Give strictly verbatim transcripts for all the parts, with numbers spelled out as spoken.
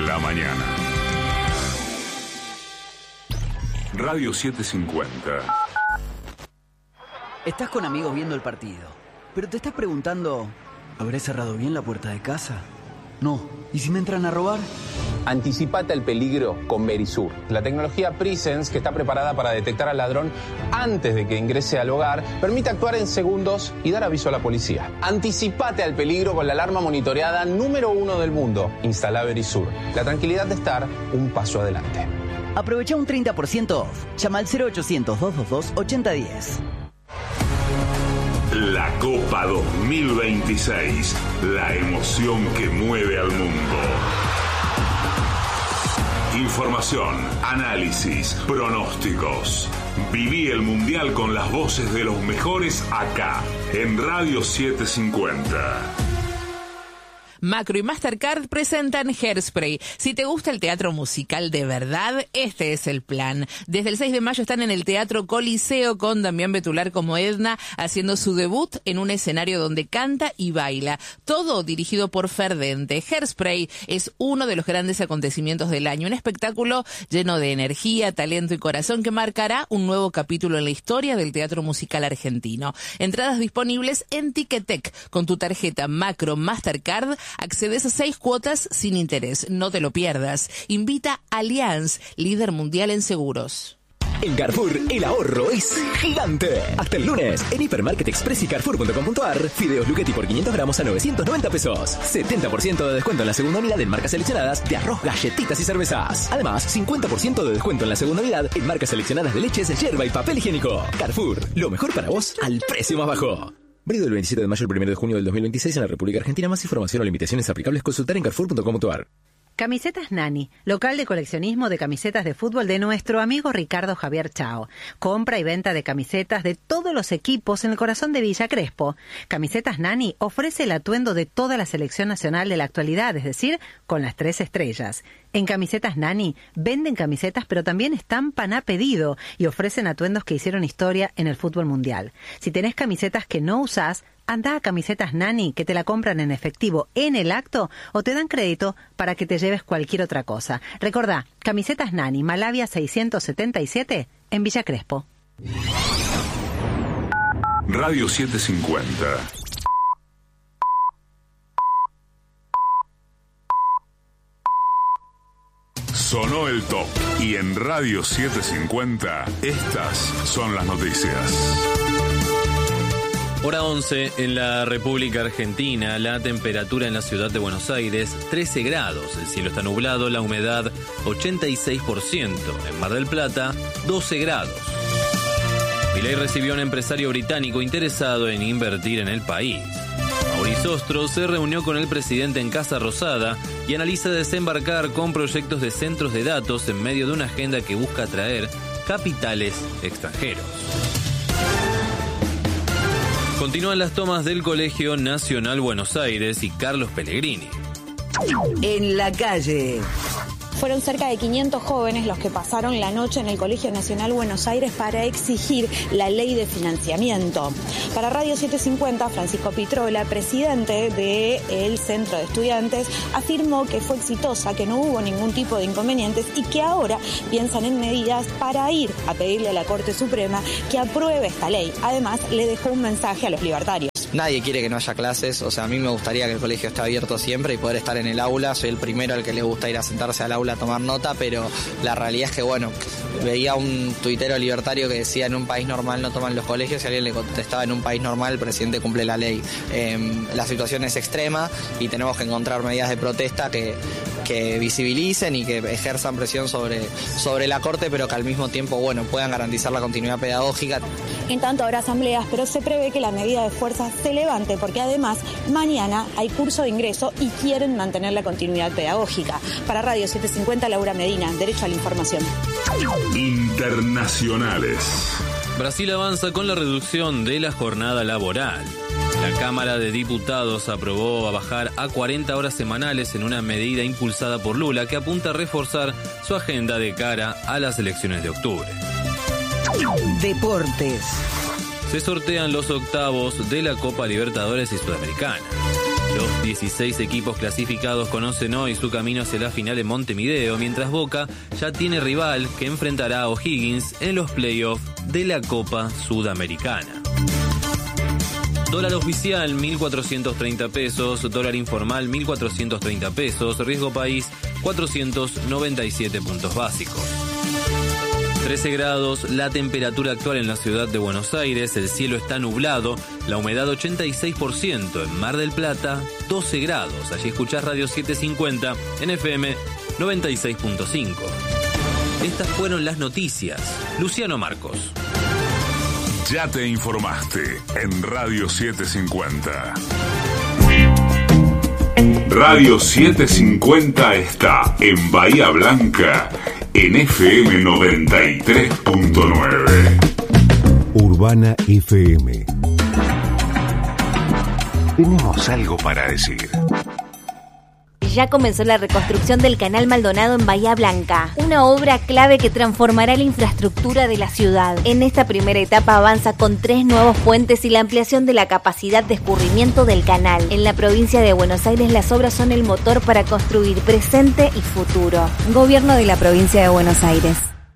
la mañana. Radio setecientos cincuenta. Estás con amigos viendo el partido, pero te estás preguntando, ¿habré cerrado bien la puerta de casa? No. ¿Y si me entran a robar? Anticipate al peligro con Verisur, la tecnología Presence que está preparada para detectar al ladrón antes de que ingrese al hogar, permite actuar en segundos y dar aviso a la policía. Anticipate al peligro con la alarma monitoreada número uno del mundo. Instala Verisur, la tranquilidad de estar un paso adelante. Aprovecha un treinta por ciento off. Llama al cero ochocientos, doscientos veintidós, ochenta diez. La Copa dos mil veintiséis, la emoción que mueve al mundo. Información, análisis, pronósticos. Viví el Mundial con las voces de los mejores acá, en Radio setecientos cincuenta. Macro y Mastercard presentan Hairspray. Si te gusta el teatro musical de verdad, este es el plan. Desde el seis de mayo están en el Teatro Coliseo con Damián Betular como Edna, haciendo su debut en un escenario donde canta y baila. Todo dirigido por Ferdente. Hairspray es uno de los grandes acontecimientos del año. Un espectáculo lleno de energía, talento y corazón que marcará un nuevo capítulo en la historia del teatro musical argentino. Entradas disponibles en Ticketek. Con tu tarjeta Macro Mastercard accedes a seis cuotas sin interés. No te lo pierdas. Invita a Allianz, líder mundial en seguros. En Carrefour, el ahorro es gigante. Hasta el lunes, en Hipermarket Express y Carrefour punto com punto ar, fideos Luchetti por quinientos gramos a novecientos noventa pesos. setenta por ciento de descuento en la segunda unidad en marcas seleccionadas de arroz, galletitas y cervezas. Además, cincuenta por ciento de descuento en la segunda unidad en marcas seleccionadas de leches, yerba y papel higiénico. Carrefour, lo mejor para vos al precio más bajo. Válido del veintisiete de mayo al primero de junio del dos mil veintiséis en la República Argentina. Más información o limitaciones aplicables consultar en Carrefour punto com punto ar. Camisetas Nani, local de coleccionismo de camisetas de fútbol de nuestro amigo Ricardo Javier Chao. Compra y venta de camisetas de todos los equipos en el corazón de Villa Crespo. Camisetas Nani ofrece el atuendo de toda la selección nacional de la actualidad, es decir, con las tres estrellas. En Camisetas Nani venden camisetas pero también estampan a pedido y ofrecen atuendos que hicieron historia en el fútbol mundial. Si tenés camisetas que no usás, anda a Camisetas Nani, que te la compran en efectivo en el acto o te dan crédito para que te lleves cualquier otra cosa. Recordá, Camisetas Nani, Malavia seiscientos setenta y siete, en Villa Crespo. Radio setecientos cincuenta. Sonó el top. Y en Radio setecientos cincuenta, estas son las noticias. Hora once en la República Argentina, la temperatura en la ciudad de Buenos Aires, trece grados, el cielo está nublado, la humedad ochenta y seis por ciento, en Mar del Plata, doce grados. Milei recibió a un empresario británico interesado en invertir en el país. Mauricio Ostro se reunió con el presidente en Casa Rosada y analiza desembarcar con proyectos de centros de datos en medio de una agenda que busca atraer capitales extranjeros. Continúan las tomas del Colegio Nacional Buenos Aires y Carlos Pellegrini. En la calle. Fueron cerca de quinientos jóvenes los que pasaron la noche en el Colegio Nacional Buenos Aires para exigir la ley de financiamiento. Para Radio setecientos cincuenta, Francisco Pitrola, presidente del Centro de Estudiantes, afirmó que fue exitosa, que no hubo ningún tipo de inconvenientes y que ahora piensan en medidas para ir a pedirle a la Corte Suprema que apruebe esta ley. Además, le dejó un mensaje a los libertarios. Nadie quiere que no haya clases, o sea, a mí me gustaría que el colegio esté abierto siempre y poder estar en el aula. Soy el primero al que le gusta ir a sentarse al aula a tomar nota, pero la realidad es que, bueno, veía un tuitero libertario que decía en un país normal no toman los colegios y alguien le contestaba en un país normal el presidente cumple la ley. Eh, la situación es extrema y tenemos que encontrar medidas de protesta que, que visibilicen y que ejerzan presión sobre, sobre la Corte, pero que al mismo tiempo, bueno, puedan garantizar la continuidad pedagógica. En tanto habrá asambleas, pero se prevé que la medida de fuerza se levante porque además mañana hay curso de ingreso y quieren mantener la continuidad pedagógica. Para Radio setecientos cincuenta, Laura Medina, Derecho a la Información. Internacionales. Brasil avanza con la reducción de la jornada laboral. La Cámara de Diputados aprobó a bajar a cuarenta horas semanales en una medida impulsada por Lula que apunta a reforzar su agenda de cara a las elecciones de octubre. Deportes. Se sortean los octavos de la Copa Libertadores y Sudamericana. Los dieciséis equipos clasificados conocen hoy su camino hacia la final en Montevideo, mientras Boca ya tiene rival que enfrentará a O'Higgins en los playoffs de la Copa Sudamericana. Dólar oficial mil cuatrocientos treinta pesos, dólar informal mil cuatrocientos treinta pesos, riesgo país cuatrocientos noventa y siete puntos básicos. trece grados, la temperatura actual en la ciudad de Buenos Aires, el cielo está nublado, la humedad ochenta y seis por ciento, en Mar del Plata doce grados. Allí escuchás Radio setecientos cincuenta en F M noventa y seis punto cinco. Estas fueron las noticias. Luciano Marcos. Ya te informaste en Radio setecientos cincuenta. Radio setecientos cincuenta está en Bahía Blanca en F M noventa y tres punto nueve. Urbana F M. Tenemos algo para decir. Ya comenzó la reconstrucción del Canal Maldonado en Bahía Blanca, una obra clave que transformará la infraestructura de la ciudad. En esta primera etapa avanza con tres nuevos puentes y la ampliación de la capacidad de escurrimiento del canal. En la provincia de Buenos Aires las obras son el motor para construir presente y futuro. Gobierno de la provincia de Buenos Aires.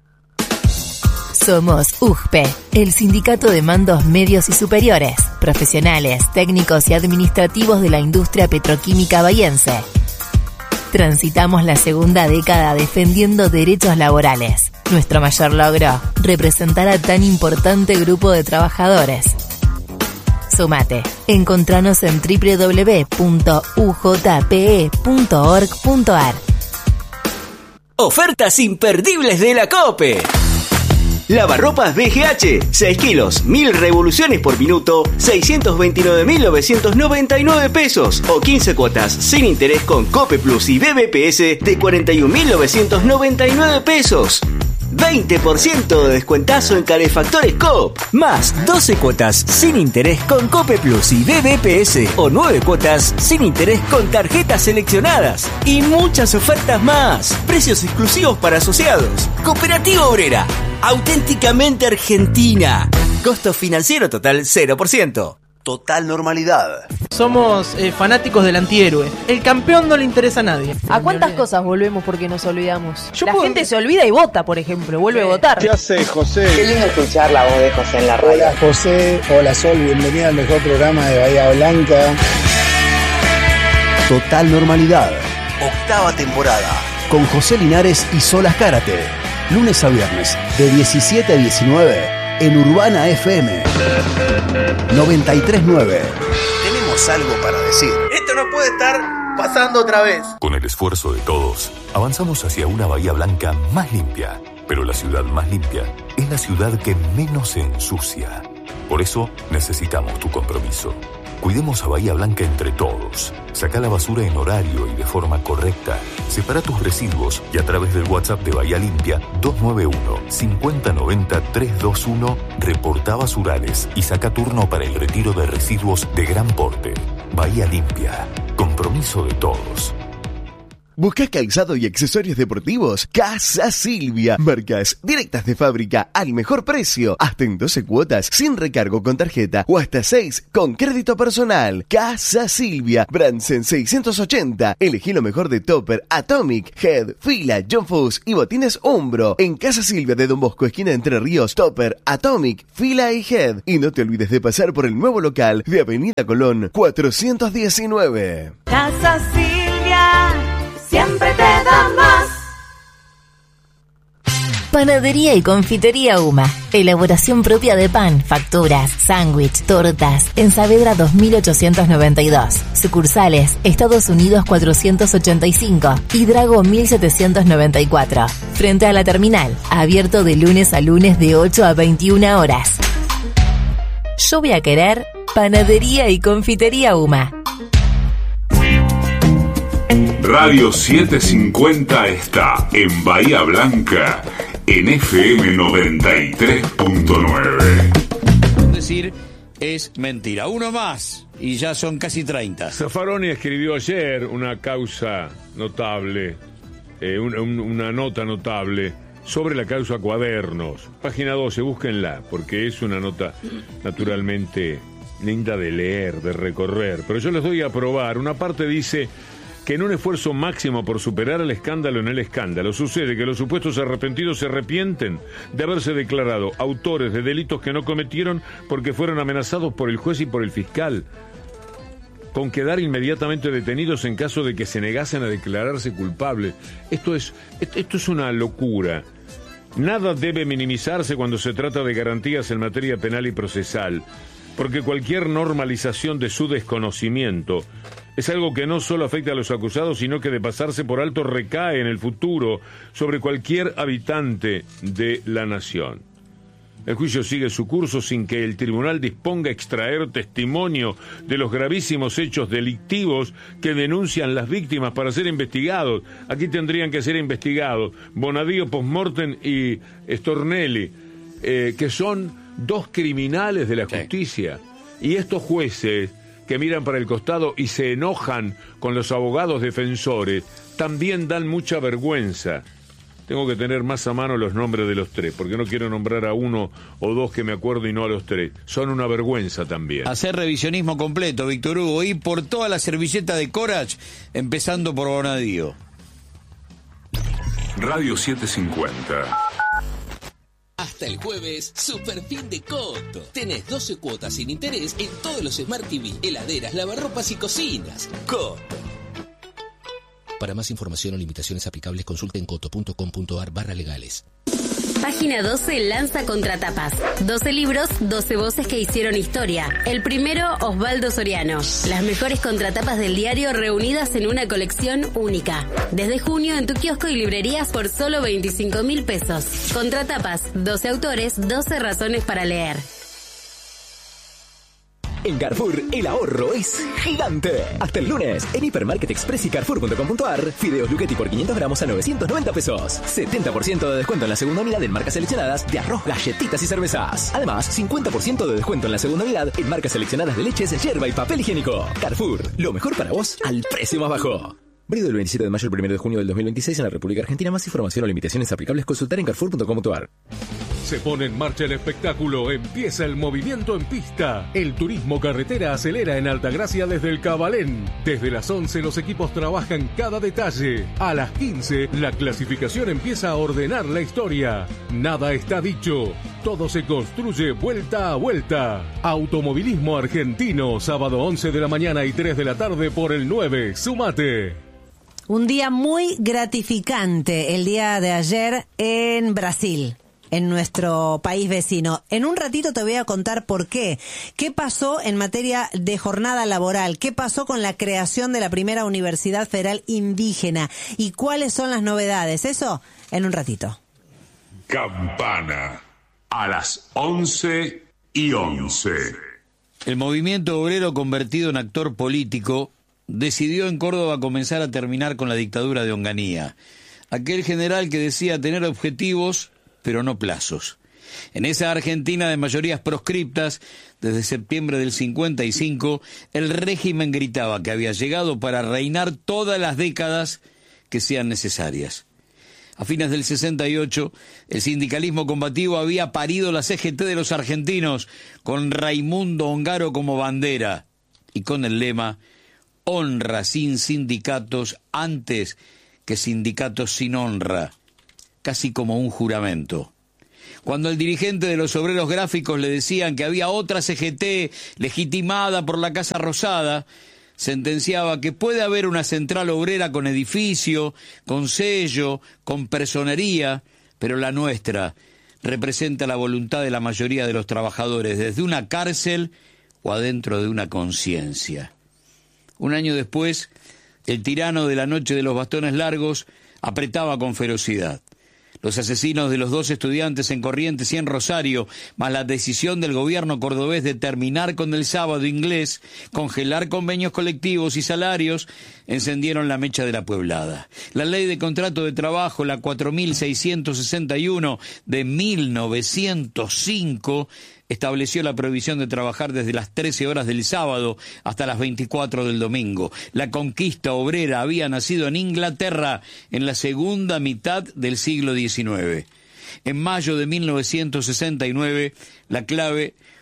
Somos U G P E, el sindicato de mandos medios y superiores, profesionales, técnicos y administrativos de la industria petroquímica bahiense. Transitamos la segunda década defendiendo derechos laborales. Nuestro mayor logro, representar a tan importante grupo de trabajadores. Sumate. Encontranos en doble u doble u doble u punto u j p e punto org punto a r. Ofertas imperdibles de la COPE. Lavarropas B G H, seis kilos, mil revoluciones por minuto, seiscientos veintinueve mil novecientos noventa y nueve pesos o quince cuotas sin interés con Cope Plus y B B P S de cuarenta y un mil novecientos noventa y nueve pesos. veinte por ciento de descuentazo en calefactores Coop, más doce cuotas sin interés con Cope Plus y B B P S o nueve cuotas sin interés con tarjetas seleccionadas y muchas ofertas más. Precios exclusivos para asociados. Cooperativa Obrera, auténticamente argentina. Costo financiero total cero por ciento. Total normalidad. Somos eh, fanáticos del antihéroe. El campeón no le interesa a nadie. ¿A cuántas cosas volvemos porque nos olvidamos? Yo la puedo... gente se olvida y vota, por ejemplo. Vuelve a votar. ¿Qué hace, José? Qué lindo escuchar la voz de José en la radio. Hola, José. Hola, Sol. Bienvenida al mejor programa de Bahía Blanca. Total normalidad. Octava temporada. Con José Linares y Sol Azcárate. Lunes a viernes, de diecisiete a diecinueve, en Urbana F M noventa y tres punto nueve. Tenemos algo para decir. Esto no puede estar pasando otra vez. Con el esfuerzo de todos, avanzamos hacia una Bahía Blanca más limpia. Pero la ciudad más limpia es la ciudad que menos se ensucia. Por eso necesitamos tu compromiso. Cuidemos a Bahía Blanca entre todos. Saca la basura en horario y de forma correcta. Separa tus residuos y a través del WhatsApp de Bahía Limpia dos nueve uno, cinco cero nueve cero, tres dos uno reporta basurales y saca turno para el retiro de residuos de gran porte. Bahía Limpia. Compromiso de todos. ¿Buscas calzado y accesorios deportivos? Casa Silvia. Marcas directas de fábrica al mejor precio. Hasta en doce cuotas sin recargo con tarjeta o hasta seis con crédito personal. Casa Silvia. Bransen seiscientos ochenta. Elegí lo mejor de Topper, Atomic, Head, Fila, John Fuss y botines Umbro. En Casa Silvia de Don Bosco, esquina de Entre Ríos, Topper, Atomic, Fila y Head. Y no te olvides de pasar por el nuevo local de Avenida Colón cuatrocientos diecinueve. Casa Silvia. Siempre te da más. Panadería y confitería Uma. Elaboración propia de pan, facturas, sándwich, tortas. En Saavedra dos mil ochocientos noventa y dos. Sucursales, Estados Unidos cuatrocientos ochenta y cinco y Drago mil setecientos noventa y cuatro. Frente a la terminal. Abierto de lunes a lunes de ocho a veintiuna horas. Yo voy a querer Panadería y confitería Uma. Radio setecientos cincuenta está en Bahía Blanca en F M noventa y tres punto nueve. Decir es mentira. Uno más y ya son casi treinta. Zaffaroni escribió ayer una causa notable, eh, un, un, una nota notable sobre la causa Cuadernos. Página doce, búsquenla, porque es una nota naturalmente linda de leer, de recorrer, pero yo les doy a probar. Una parte dice que en un esfuerzo máximo por superar el escándalo en el escándalo, sucede que los supuestos arrepentidos se arrepienten de haberse declarado autores de delitos que no cometieron porque fueron amenazados por el juez y por el fiscal, con quedar inmediatamente detenidos en caso de que se negasen a declararse culpables. Esto es, esto es una locura. Nada debe minimizarse cuando se trata de garantías en materia penal y procesal, porque cualquier normalización de su desconocimiento es algo que no solo afecta a los acusados, sino que de pasarse por alto recae en el futuro sobre cualquier habitante de la nación. El juicio sigue su curso sin que el tribunal disponga a extraer testimonio de los gravísimos hechos delictivos que denuncian las víctimas para ser investigados. Aquí tendrían que ser investigados Bonadío Postmortem y Stornelli, eh, que son dos criminales de la justicia. Sí. Y estos jueces que miran para el costado y se enojan con los abogados defensores, también dan mucha vergüenza. Tengo que tener más a mano los nombres de los tres, porque no quiero nombrar a uno o dos que me acuerdo y no a los tres. Son una vergüenza también. Hacer revisionismo completo, Víctor Hugo, y por toda la servilleta de Corach, empezando por Bonadío. Radio setecientos cincuenta. Hasta el jueves, super fin de Coto. Tenés doce cuotas sin interés en todos los Smart T V, heladeras, lavarropas y cocinas. Coto. Para más información o limitaciones aplicables, consulten coto punto com punto ar barra legales. Página doce lanza Contratapas. doce libros, doce voces que hicieron historia. El primero, Osvaldo Soriano. Las mejores contratapas del diario reunidas en una colección única. Desde junio en tu kiosco y librerías por solo veinticinco mil pesos. Contratapas, doce autores, doce razones para leer. En Carrefour, el ahorro es gigante. Hasta el lunes, en Hipermarket Express y Carrefour punto com punto ar, fideos Luchetti por quinientos gramos a novecientos noventa pesos. setenta por ciento de descuento en la segunda unidad en marcas seleccionadas de arroz, galletitas y cervezas. Además, cincuenta por ciento de descuento en la segunda unidad en marcas seleccionadas de leches, yerba y papel higiénico. Carrefour, lo mejor para vos al precio más bajo. Válido del veintisiete de mayo al primero de junio del dos mil veintiséis en la República Argentina. Más información o limitaciones aplicables, consultar en carrefour punto com punto ar. Se pone en marcha el espectáculo, empieza el movimiento en pista. El turismo carretera acelera en Altagracia desde el Cabalén. Desde las once los equipos trabajan cada detalle. A las quince la clasificación empieza a ordenar la historia. Nada está dicho, todo se construye vuelta a vuelta. Automovilismo argentino, sábado once de la mañana y tres de la tarde por el nueve. Sumate. Un día muy gratificante el día de ayer en Brasil, en nuestro país vecino. En un ratito te voy a contar por qué. ¿Qué pasó en materia de jornada laboral? ¿Qué pasó con la creación de la primera Universidad Federal Indígena? ¿Y cuáles son las novedades? Eso en un ratito. Campana. A las once y once. El movimiento obrero convertido en actor político decidió en Córdoba comenzar a terminar con la dictadura de Onganía. Aquel general que decía tener objetivos, pero no plazos. En esa Argentina de mayorías proscriptas, desde septiembre del cincuenta y cinco, el régimen gritaba que había llegado para reinar todas las décadas que sean necesarias. A fines del sesenta y ocho, el sindicalismo combativo había parido la C G T de los argentinos, con Raimundo Ongaro como bandera, y con el lema honra sin sindicatos antes que sindicatos sin honra, casi como un juramento. Cuando el dirigente de los obreros gráficos le decían que había otra C G T legitimada por la Casa Rosada, sentenciaba que puede haber una central obrera con edificio, con sello, con personería, pero la nuestra representa la voluntad de la mayoría de los trabajadores desde una cárcel o adentro de una conciencia. Un año después, el tirano de la noche de los bastones largos apretaba con ferocidad. Los asesinos de los dos estudiantes en Corrientes y en Rosario, más la decisión del gobierno cordobés de terminar con el sábado inglés, congelar convenios colectivos y salarios, encendieron la mecha de la pueblada. La ley de contrato de trabajo, la cuatro mil seiscientos sesenta y uno de mil novecientos cinco, estableció la prohibición de trabajar desde las trece horas del sábado hasta las veinticuatro del domingo. La conquista obrera había nacido en Inglaterra en la segunda mitad del siglo diecinueve. En mayo de mil novecientos sesenta y nueve, la clave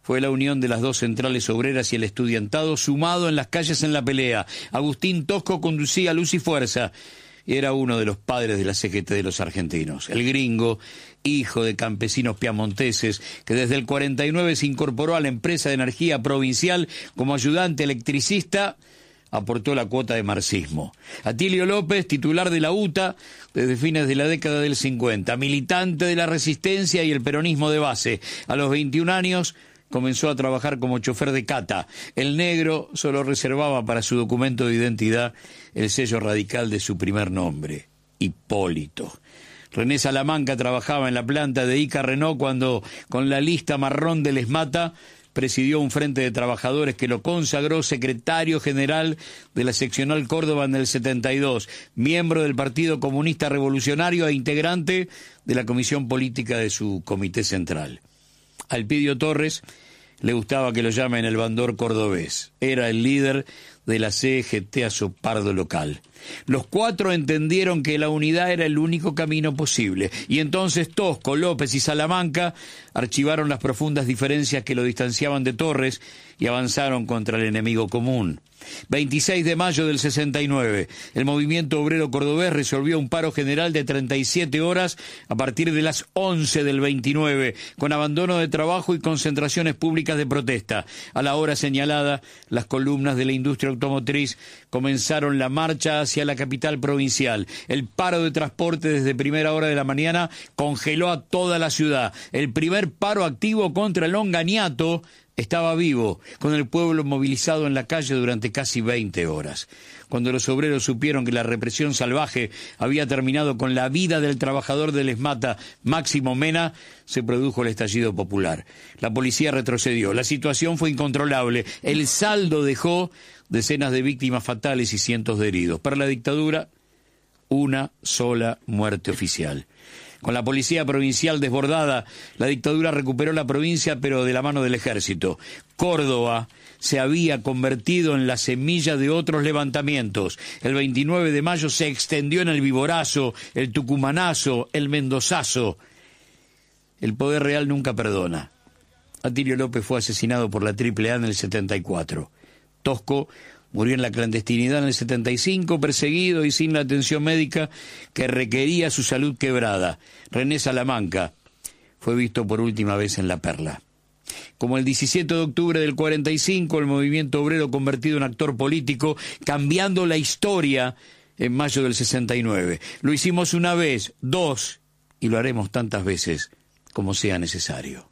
fue la unión de las dos centrales obreras y el estudiantado sumado en las calles en la pelea. Agustín Tosco conducía Luz y Fuerza y era uno de los padres de la C G T de los argentinos. El gringo, hijo de campesinos piamonteses, que desde el cuarenta y nueve se incorporó a la empresa de energía provincial como ayudante electricista, aportó la cuota de marxismo. Atilio López, titular de la U T A desde fines de la década del cincuenta, militante de la resistencia y el peronismo de base. A los veintiún años comenzó a trabajar como chofer de cata. El negro solo reservaba para su documento de identidad el sello radical de su primer nombre, Hipólito. René Salamanca trabajaba en la planta de Ica Renault cuando, con la lista marrón del ESMATA, presidió un frente de trabajadores que lo consagró secretario general de la seccional Córdoba en el setenta y dos, miembro del Partido Comunista Revolucionario e integrante de la comisión política de su comité central. A Elpidio Torres le gustaba que lo llamen el bandor cordobés. Era el líder de la C G T Azopardo local. Los cuatro entendieron que la unidad era el único camino posible, y entonces Tosco, López y Salamanca archivaron las profundas diferencias que lo distanciaban de Torres y avanzaron contra el enemigo común. veintiséis de mayo del sesenta y nueve, el movimiento obrero cordobés resolvió un paro general de treinta y siete horas a partir de las once del veintinueve, con abandono de trabajo y concentraciones públicas de protesta. A la hora señalada, las columnas de la industria automotriz comenzaron la marcha hacia la capital provincial. El paro de transporte desde primera hora de la mañana congeló a toda la ciudad. El primer paro activo contra el longaniato estaba vivo, con el pueblo movilizado en la calle durante casi veinte horas. Cuando los obreros supieron que la represión salvaje había terminado con la vida del trabajador del ESMATA, Máximo Mena, se produjo el estallido popular. La policía retrocedió, la situación fue incontrolable, el saldo dejó decenas de víctimas fatales y cientos de heridos. Para la dictadura, una sola muerte oficial. Con la policía provincial desbordada, la dictadura recuperó la provincia, pero de la mano del ejército. Córdoba se había convertido en la semilla de otros levantamientos. El veintinueve de mayo se extendió en el Viborazo, el Tucumanazo, el Mendozazo. El poder real nunca perdona. Atilio López fue asesinado por la Triple A en el setenta y cuatro. Tosco murió en la clandestinidad en el setenta y cinco, perseguido y sin la atención médica que requería su salud quebrada. René Salamanca fue visto por última vez en La Perla. Como el diecisiete de octubre del cuarenta y cinco, el movimiento obrero convertido en actor político, cambiando la historia en mayo del sesenta y nueve. Lo hicimos una vez, dos, y lo haremos tantas veces como sea necesario.